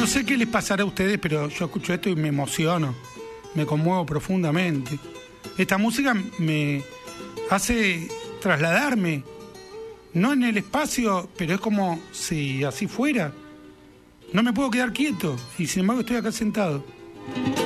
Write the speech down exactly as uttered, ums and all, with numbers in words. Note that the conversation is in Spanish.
No sé qué les pasará a ustedes, pero yo escucho esto y me emociono, me conmuevo profundamente. Esta música me hace trasladarme, no en el espacio, pero es como si así fuera. No me puedo quedar quieto y sin embargo estoy acá sentado.